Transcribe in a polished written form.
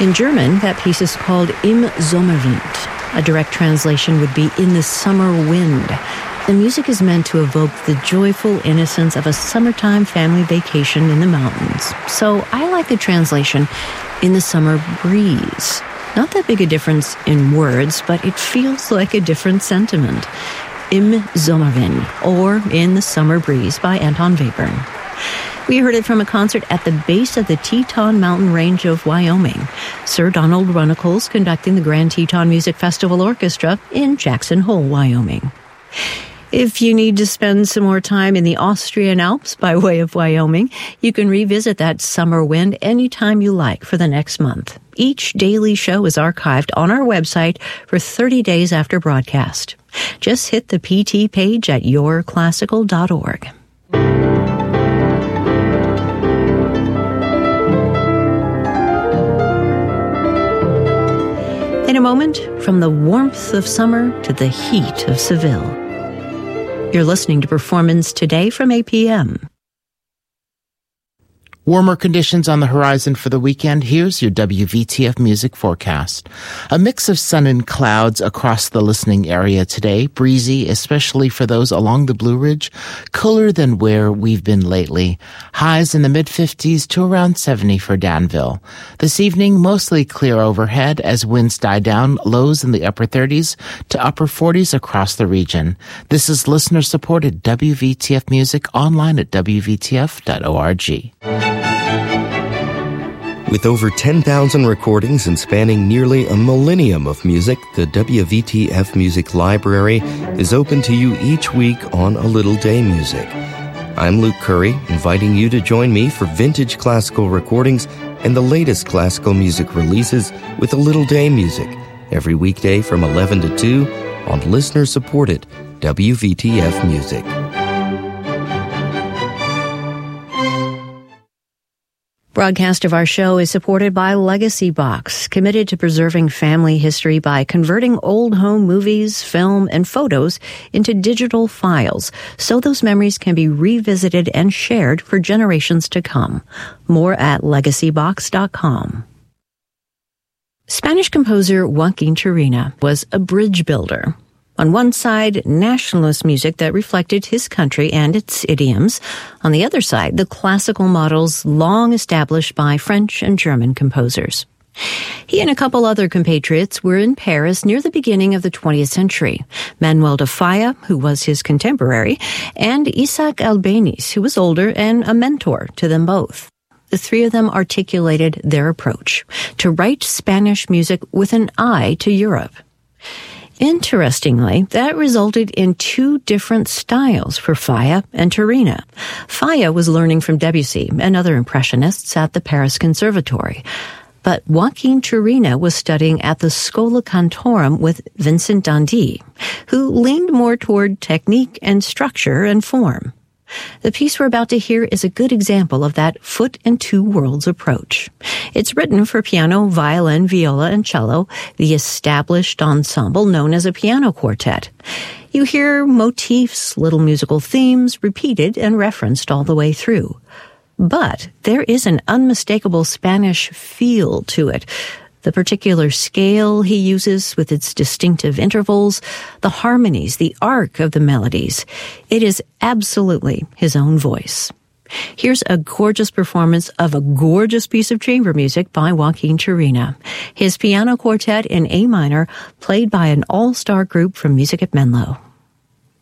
In German, that piece is called Im Sommerwind. A direct translation would be In the Summer Wind. The music is meant to evoke the joyful innocence of a summertime family vacation in the mountains. So I like the translation, In the Summer Breeze. Not that big a difference in words, but it feels like a different sentiment. Im Sommerwind, or In the Summer Breeze by Anton Webern. We heard it from a concert at the base of the Teton Mountain Range of Wyoming. Sir Donald Runnicles conducting the Grand Teton Music Festival Orchestra in Jackson Hole, Wyoming. If you need to spend some more time in the Austrian Alps by way of Wyoming, you can revisit that summer wind anytime you like for the next month. Each daily show is archived on our website for 30 days after broadcast. Just hit the PT page at yourclassical.org. In a moment, from the warmth of summer to the heat of Seville. You're listening to Performance Today from APM. Warmer conditions on the horizon for the weekend. Here's your WVTF music forecast. A mix of sun and clouds across the listening area today. Breezy, especially for those along the Blue Ridge. Cooler than where we've been lately. Highs in the mid-50s to around 70 for Danville. This evening, mostly clear overhead as winds die down. Lows in the upper 30s to upper 40s across the region. This is listener-supported WVTF music online at WVTF.org. With over 10,000 recordings and spanning nearly a millennium of music, the WVTF Music Library is open to you each week on A Little Day Music. I'm Luke Curry, inviting you to join me for vintage classical recordings and the latest classical music releases with A Little Day Music, every weekday from 11 to 2 on listener-supported WVTF Music. Broadcast of our show is supported by Legacy Box, committed to preserving family history by converting old home movies, film, and photos into digital files so those memories can be revisited and shared for generations to come. More at legacybox.com. Spanish composer Joaquin Turina was a bridge builder. On one side, nationalist music that reflected his country and its idioms. On the other side, the classical models long established by French and German composers. He and a couple other compatriots were in Paris near the beginning of the 20th century. Manuel de Falla, who was his contemporary, and Isaac Albéniz, who was older and a mentor to them both. The three of them articulated their approach to write Spanish music with an eye to Europe. Interestingly, that resulted in two different styles for Falla and Turina. Falla was learning from Debussy and other impressionists at the Paris Conservatory, but Joaquin Turina was studying at the Schola Cantorum with Vincent d'Indy, who leaned more toward technique and structure and form. The piece we're about to hear is a good example of that foot and two worlds approach. It's written for piano, violin, viola, and cello, the established ensemble known as a piano quartet. You hear motifs, little musical themes repeated and referenced all the way through. But there is an unmistakable Spanish feel to it. The particular scale he uses with its distinctive intervals, the harmonies, the arc of the melodies. It is absolutely his own voice. Here's a gorgeous performance of a gorgeous piece of chamber music by Joaquin Turina. His piano quartet in A minor, played by an all-star group from Music at Menlo.